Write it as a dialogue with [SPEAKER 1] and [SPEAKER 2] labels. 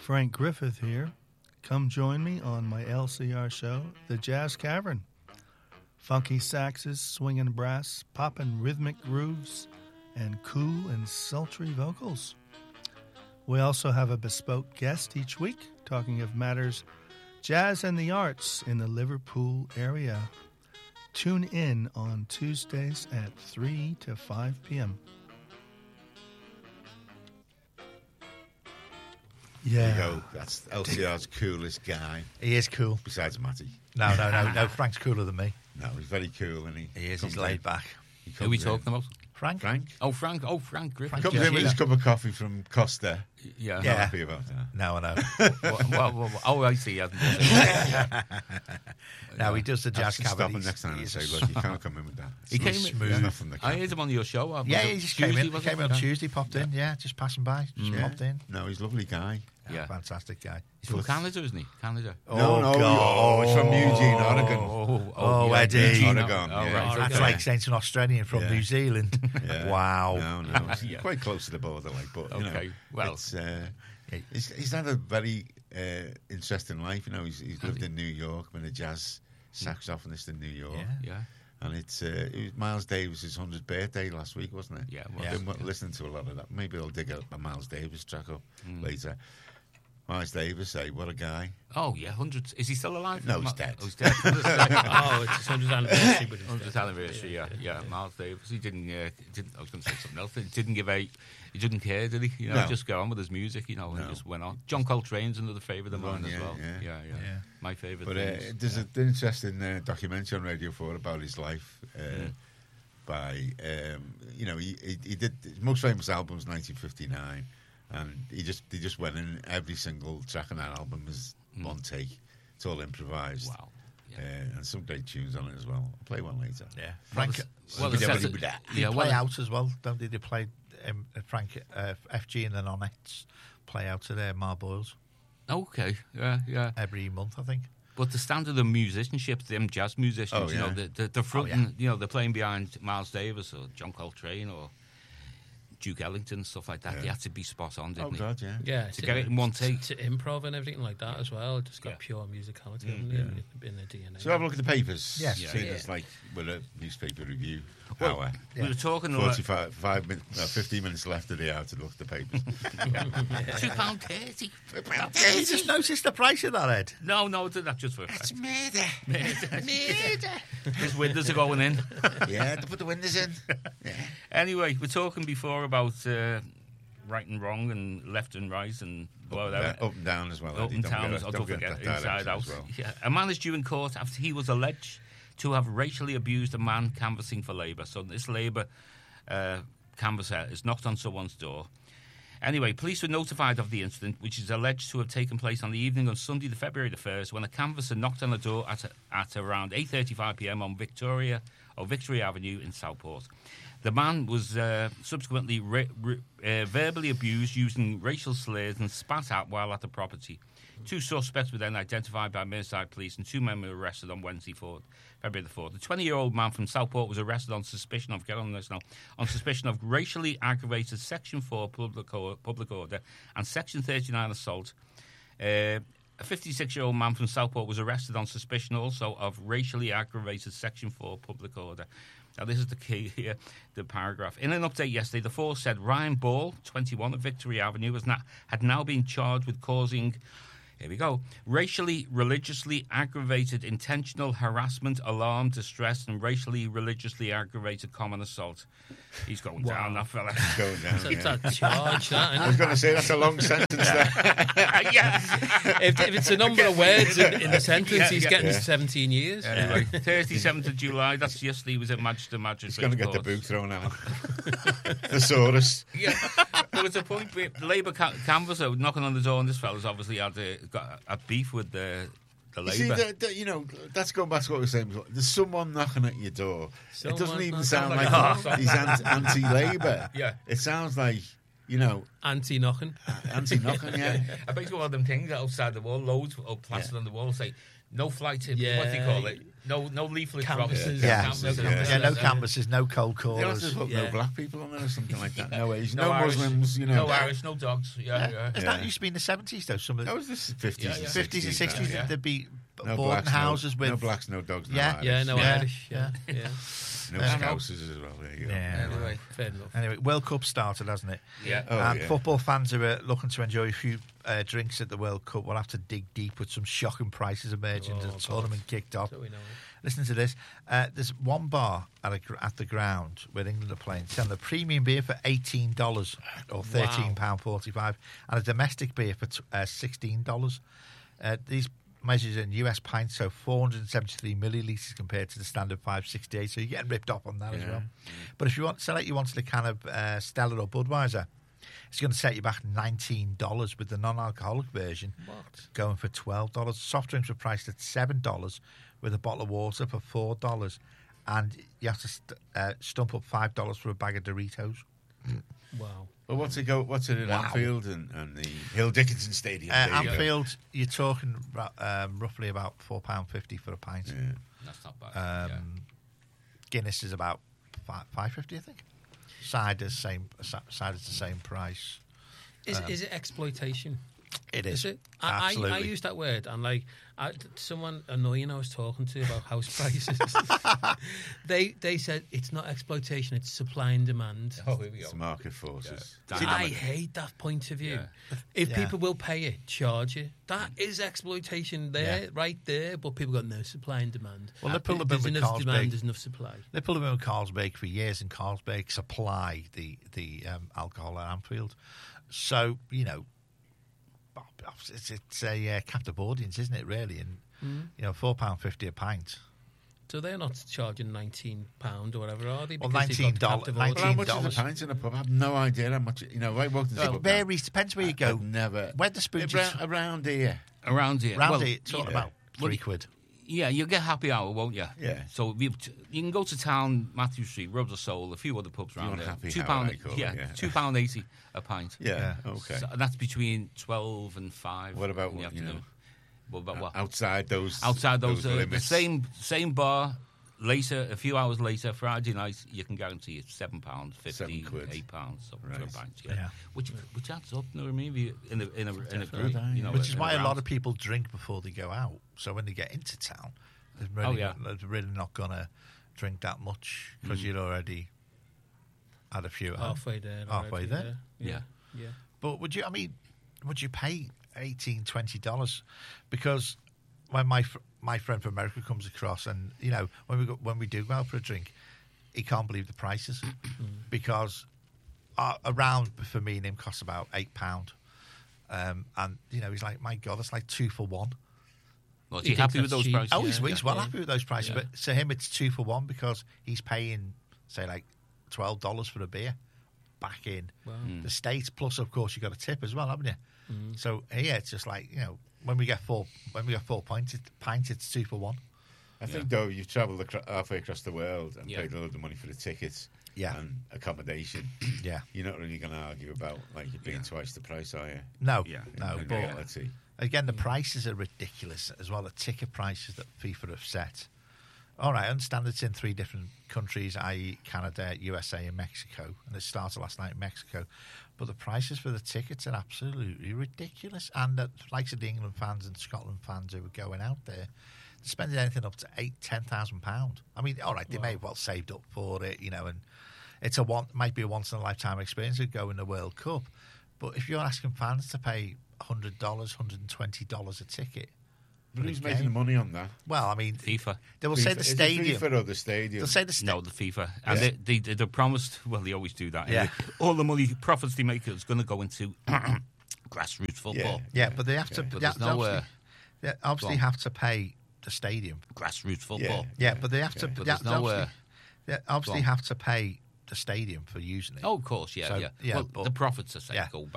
[SPEAKER 1] Frank Griffith here. Come join me on my LCR show, The Jazz Cavern. Funky saxes, swinging brass, poppin' rhythmic grooves, and cool and sultry vocals. We also have a bespoke guest each week talking of matters jazz and the arts in the Liverpool area. Tune in on Tuesdays at 3 to 5 p.m.
[SPEAKER 2] There you go. That's LCR's coolest guy.
[SPEAKER 3] He is cool.
[SPEAKER 2] Besides Matty.
[SPEAKER 3] No. Frank's cooler than me.
[SPEAKER 2] No, he's very cool, isn't he?
[SPEAKER 3] He is. He's laid back.
[SPEAKER 4] Who are we talking about?
[SPEAKER 3] Frank.
[SPEAKER 2] Frank.
[SPEAKER 4] Oh, Frank Griffin.
[SPEAKER 2] Comes in with his cup of coffee from Costa.
[SPEAKER 4] Yeah.
[SPEAKER 2] Not happy about that.
[SPEAKER 3] No, I know.
[SPEAKER 4] I see. He hasn't done it.
[SPEAKER 3] No, he does the Jazz
[SPEAKER 2] Stop
[SPEAKER 3] Cavern.
[SPEAKER 2] him next time and say, look, you can't come in with that.
[SPEAKER 4] He came
[SPEAKER 2] There's nothing that
[SPEAKER 4] I
[SPEAKER 2] can.
[SPEAKER 4] heard him on your show.
[SPEAKER 3] Yeah, he just came in. He came in on Tuesday, popped in. Yeah, just passing by. Just popped in.
[SPEAKER 2] No, he's a lovely guy.
[SPEAKER 4] Yeah.
[SPEAKER 3] Fantastic guy.
[SPEAKER 4] He's from Canada, isn't he? Canada.
[SPEAKER 2] No, he's from Eugene, Oregon.
[SPEAKER 3] Oh,
[SPEAKER 4] yeah,
[SPEAKER 3] Eddie.
[SPEAKER 4] Eugene,
[SPEAKER 2] Oregon,
[SPEAKER 4] oh,
[SPEAKER 2] yeah.
[SPEAKER 4] right,
[SPEAKER 3] That's
[SPEAKER 4] okay.
[SPEAKER 3] like saying to an Australian from New Zealand.
[SPEAKER 2] Yeah.
[SPEAKER 3] Wow.
[SPEAKER 2] No. He's
[SPEAKER 4] Yeah.
[SPEAKER 2] quite close to the border, but you
[SPEAKER 4] Okay,
[SPEAKER 2] know,
[SPEAKER 4] well.
[SPEAKER 2] it's, he's had a very interesting life. You know, he's lived in New York, been a jazz saxophonist in New York.
[SPEAKER 4] Yeah.
[SPEAKER 2] And it was Miles Davis's 100th birthday last week, wasn't it?
[SPEAKER 4] Yeah, it
[SPEAKER 2] I've
[SPEAKER 4] was.
[SPEAKER 2] been listening to a lot of that. Maybe I'll dig a Miles Davis track up later. Miles Davis, what a guy.
[SPEAKER 4] Oh, yeah, hundreds. Is he still alive?
[SPEAKER 2] No, he's dead.
[SPEAKER 4] Oh, he's dead.
[SPEAKER 5] Oh, it's his 100th anniversary. But
[SPEAKER 4] 100th anniversary, yeah. Miles Davis. He didn't. I was going to say something else. He didn't give a. He didn't care, did he? You know,
[SPEAKER 2] No.
[SPEAKER 4] he just go on with his music. You know, and just went on. John Coltrane's another favourite of mine as well.
[SPEAKER 2] Yeah.
[SPEAKER 4] My favourite.
[SPEAKER 2] But there's an interesting documentary on Radio 4 about his life. By you know, he did his most famous album was 1959, and he just went in. Every single track on that album is one take. It's all improvised.
[SPEAKER 4] Wow. Yeah.
[SPEAKER 2] And some great tunes on it as well. I'll play one later.
[SPEAKER 3] Yeah. Frank.
[SPEAKER 4] Well,
[SPEAKER 3] They
[SPEAKER 4] yeah,
[SPEAKER 3] play
[SPEAKER 4] well,
[SPEAKER 3] out as well, don't they? They play Frank, FG and the Nonettes play out at Marboyles
[SPEAKER 4] okay. Yeah.
[SPEAKER 3] every month, I think.
[SPEAKER 4] But the standard of musicianship, them jazz musicians,
[SPEAKER 2] Oh,
[SPEAKER 4] you know,
[SPEAKER 2] yeah.
[SPEAKER 4] the fronting, you know, they're playing behind Miles Davis or John Coltrane or Duke Ellington, stuff like that.
[SPEAKER 2] Yeah.
[SPEAKER 4] They had to be spot on, didn't
[SPEAKER 2] Oh
[SPEAKER 4] they?
[SPEAKER 2] God, yeah.
[SPEAKER 5] yeah,
[SPEAKER 4] To get it in one take.
[SPEAKER 5] to improv and everything like that as well. It just got
[SPEAKER 4] Yeah.
[SPEAKER 5] pure musicality in the DNA.
[SPEAKER 2] So have a look at the papers.
[SPEAKER 3] Yes.
[SPEAKER 2] See,
[SPEAKER 4] Yeah.
[SPEAKER 2] it's like with a newspaper review
[SPEAKER 4] Well,
[SPEAKER 2] hour.
[SPEAKER 4] We were talking about
[SPEAKER 2] 15 minutes left of the hour to look at the papers.
[SPEAKER 4] £2.30.
[SPEAKER 3] You just noticed the price of that, Ed.
[SPEAKER 4] No, that's just for a
[SPEAKER 2] It's
[SPEAKER 4] fact.
[SPEAKER 2] murder.
[SPEAKER 4] His windows are going in.
[SPEAKER 2] Yeah, to put the windows in. Yeah.
[SPEAKER 4] Anyway, we're talking before about right and wrong and left and right and whatever.
[SPEAKER 2] Up and down as well.
[SPEAKER 4] Up
[SPEAKER 2] Eddie.
[SPEAKER 4] and down, don't forget, inside out. Yeah. A man is due in court after he was alleged to have racially abused a man canvassing for Labour. So this Labour canvasser has knocked on someone's door. Anyway, police were notified of the incident, which is alleged to have taken place on the evening of Sunday, the February the 1st, when a canvasser knocked on the door at around 8:35 p.m. on Victoria Avenue in Southport. The man was subsequently verbally abused using racial slurs and spat at while at the property. 2 suspects were then identified by Merseyside police and 2 men were arrested on Wednesday, February the 4th. The 20-year-old man from Southport was arrested on suspicion of, on suspicion of racially aggravated Section 4 public order and Section 39 assault. A 56-year-old man from Southport was arrested on suspicion also of racially aggravated Section 4 public order. Now, this is the key here, the paragraph. In an update yesterday, the force said Ryan Ball, 21, of Victory Avenue, had now been charged with causing, here we go, racially, religiously aggravated intentional harassment, alarm, distress, and racially, religiously aggravated common assault. He's going down, that fella.
[SPEAKER 2] Going down.
[SPEAKER 5] That's a charge, that,
[SPEAKER 2] I was going to say that's a long sentence there.
[SPEAKER 4] Yeah.
[SPEAKER 5] if it's a number of words in the sentence, he's getting 17 years.
[SPEAKER 4] Anyway, 37th of July, that's yesterday, he was at Manchester Magistrates
[SPEAKER 2] He's going to get the
[SPEAKER 4] Court.
[SPEAKER 2] boot thrown at him. Thesaurus.
[SPEAKER 4] Yeah, there was a point where the Labour canvasser knocking on the door, and this fella's obviously had a beef with the
[SPEAKER 2] You see,
[SPEAKER 4] Labour.
[SPEAKER 2] you know, that's going back to what we were saying before. There's someone knocking at your door. It doesn't even
[SPEAKER 5] knocking
[SPEAKER 2] sound
[SPEAKER 5] at
[SPEAKER 2] like
[SPEAKER 5] your
[SPEAKER 2] he's anti-Labour.
[SPEAKER 4] Yeah.
[SPEAKER 2] It sounds like, you know,
[SPEAKER 5] Anti-knocking.
[SPEAKER 2] anti-knocking, yeah.
[SPEAKER 4] I bet you one of them things outside the wall, loads of plastered on the wall, say, No flight tip. What do you call it? No leaflet
[SPEAKER 5] Canvases.
[SPEAKER 3] No canvases, no cold
[SPEAKER 2] They have
[SPEAKER 3] callers.
[SPEAKER 2] to put no black people on there or something like that. No Asian,
[SPEAKER 4] No
[SPEAKER 2] no
[SPEAKER 4] Irish,
[SPEAKER 2] Muslims,
[SPEAKER 4] No Irish, no dogs.
[SPEAKER 3] That used to be in the 70s, though. Some of
[SPEAKER 2] That was the 50s and 60s.
[SPEAKER 3] 50s and 60s,
[SPEAKER 4] yeah.
[SPEAKER 3] there'd be
[SPEAKER 2] No
[SPEAKER 3] boarding
[SPEAKER 2] blacks,
[SPEAKER 3] houses with...
[SPEAKER 2] no blacks, no dogs, no
[SPEAKER 3] Yeah.
[SPEAKER 2] Irish.
[SPEAKER 5] Yeah, no
[SPEAKER 3] Yeah.
[SPEAKER 5] Irish. Yeah.
[SPEAKER 2] No Scousers as well. There you go.
[SPEAKER 3] Yeah.
[SPEAKER 5] Anyway, fair enough.
[SPEAKER 3] Anyway, World Cup started, hasn't it?
[SPEAKER 4] Yeah.
[SPEAKER 2] Oh,
[SPEAKER 3] And
[SPEAKER 2] yeah.
[SPEAKER 3] football fans who are looking to enjoy a few drinks at the World Cup will have to dig deep with some shocking prices emerging as the tournament kicked off.
[SPEAKER 5] So we know.
[SPEAKER 3] Listen to this. There's one bar at the ground where England are playing selling a premium beer for $18 or £13.45 and a domestic beer for $16. These measures in US pints, so 473 millilitres compared to the standard 568, so you're getting ripped off on that as well. But if you wanted a can of Stella or Budweiser, it's going to set you back $19 with the non-alcoholic version going for $12. Soft drinks were priced at $7 with a bottle of water for $4, and you have to stump up $5 for a bag of Doritos.
[SPEAKER 5] Wow.
[SPEAKER 2] Well, what's it in Anfield and the Hill Dickinson Stadium? There you go.
[SPEAKER 3] Anfield, you're talking roughly about £4.50 for a pint.
[SPEAKER 2] Yeah.
[SPEAKER 4] That's not bad.
[SPEAKER 3] Guinness is about $5.50, I think. Cider's the same price.
[SPEAKER 5] Is it exploitation?
[SPEAKER 3] It is.
[SPEAKER 5] Is it?
[SPEAKER 3] Absolutely.
[SPEAKER 5] I use that word, and someone annoying I was talking to about house prices, they said it's not exploitation, it's supply and demand.
[SPEAKER 4] Oh, here we go.
[SPEAKER 2] It's market forces.
[SPEAKER 4] Yeah.
[SPEAKER 5] I hate that point of view.
[SPEAKER 4] Yeah.
[SPEAKER 5] If people will pay it, charge it. That is exploitation there, right there. But people got no supply and demand.
[SPEAKER 3] Well, Liverpool have been
[SPEAKER 5] There's
[SPEAKER 3] with
[SPEAKER 5] enough demand,
[SPEAKER 3] Carlsberg.
[SPEAKER 5] there's enough supply.
[SPEAKER 3] Liverpool have been with Carlsberg for years, and Carlsberg supply the alcohol at Anfield. So, it's a captive audience, isn't it, really? And, £4.50 a pint.
[SPEAKER 5] So they're not charging £19 or whatever, are they?
[SPEAKER 3] Well,
[SPEAKER 5] Because they've got
[SPEAKER 3] $19
[SPEAKER 5] captive audience.
[SPEAKER 2] Well, how much is
[SPEAKER 3] $19.
[SPEAKER 2] a pint in a pub? I have no idea how much. I walked into the
[SPEAKER 3] It
[SPEAKER 2] pub.
[SPEAKER 3] varies, depends where you go.
[SPEAKER 2] I've never.
[SPEAKER 3] Where the spoons
[SPEAKER 2] around here.
[SPEAKER 4] Around here.
[SPEAKER 3] Round
[SPEAKER 4] well,
[SPEAKER 3] it, it's all about £3.
[SPEAKER 4] Yeah, you'll get happy hour, won't you?
[SPEAKER 2] Yeah.
[SPEAKER 4] So you can go to town, Matthew Street, Rubs of Soul, a few other pubs around
[SPEAKER 2] want
[SPEAKER 4] there.
[SPEAKER 2] happy
[SPEAKER 4] £2,
[SPEAKER 2] hour, I call it, yeah.
[SPEAKER 4] £2.80 a pint.
[SPEAKER 2] Yeah. Okay.
[SPEAKER 4] So, and that's between 12 and 5.
[SPEAKER 2] What about
[SPEAKER 4] in the afternoon. What about what?
[SPEAKER 2] Outside those
[SPEAKER 4] the
[SPEAKER 2] limits.
[SPEAKER 4] same bar. Later, a few hours later, Friday night, you can guarantee it's £7.50,
[SPEAKER 2] £7,
[SPEAKER 4] £8 for a
[SPEAKER 2] Right.
[SPEAKER 4] pint.
[SPEAKER 3] Yeah.
[SPEAKER 4] Which adds up. No, maybe in a group,
[SPEAKER 3] Which is why a lot
[SPEAKER 4] round.
[SPEAKER 3] of people drink before they go out. So when they get into town, they're really not going to drink that much because you'd already had a few.
[SPEAKER 5] Halfway there.
[SPEAKER 3] Halfway
[SPEAKER 5] already,
[SPEAKER 3] there.
[SPEAKER 5] Yeah.
[SPEAKER 3] But would you pay $18, $20? Because when my friend from America comes across, and when we do go out for a drink, he can't believe the prices because a round for me and him costs about £8, and he's like, my God, that's like 2 for 1.
[SPEAKER 4] Well, is he happy with those prices?
[SPEAKER 3] Oh, he's well happy with those prices, but to him it's 2 for 1 because he's paying, say, like $12 for a beer back in the States. Plus, of course, you got a tip as well, haven't you? So here it's just like when we get four pints, it's 2 for 1.
[SPEAKER 2] I think though you've travelled halfway across the world and paid a load of money for the tickets and accommodation.
[SPEAKER 3] Yeah,
[SPEAKER 2] you're not really going to argue about you're paying twice the price, are you?
[SPEAKER 3] No,
[SPEAKER 4] Yeah.
[SPEAKER 3] no.
[SPEAKER 2] In
[SPEAKER 3] But
[SPEAKER 2] reality.
[SPEAKER 3] again, the prices are ridiculous as well. The ticket prices that FIFA have set. All right, I understand it's in 3 different countries, i.e. Canada, USA and Mexico, and it started last night in Mexico. But the prices for the tickets are absolutely ridiculous. And the likes of the England fans and Scotland fans who are going out there, they're spending anything up to £8,000-10,000. I mean, all right, they may have well saved up for it, and it's might be a once-in-a-lifetime experience of going to the World Cup. But if you're asking fans to pay $100, $120 a ticket...
[SPEAKER 2] But who's making the money on that?
[SPEAKER 3] Well, I mean,
[SPEAKER 4] FIFA.
[SPEAKER 3] They will say the
[SPEAKER 2] Is it
[SPEAKER 3] stadium.
[SPEAKER 2] FIFA or the stadium?
[SPEAKER 3] They'll say the stadium.
[SPEAKER 4] No, the FIFA. And they promised, well, they always do that.
[SPEAKER 3] Yeah.
[SPEAKER 4] All the money, profits they make is going to go into grassroots football.
[SPEAKER 3] Yeah, but they have to.
[SPEAKER 4] But
[SPEAKER 3] They
[SPEAKER 4] there's no...
[SPEAKER 3] obviously have to pay the stadium.
[SPEAKER 4] grassroots football.
[SPEAKER 3] Yeah, but they have to.
[SPEAKER 4] But
[SPEAKER 3] They
[SPEAKER 4] there's no...
[SPEAKER 3] obviously have to pay the stadium for using it.
[SPEAKER 4] Oh, of course, yeah,
[SPEAKER 3] So,
[SPEAKER 4] yeah.
[SPEAKER 3] yeah,
[SPEAKER 4] Well,
[SPEAKER 3] but-
[SPEAKER 4] the profits are set to go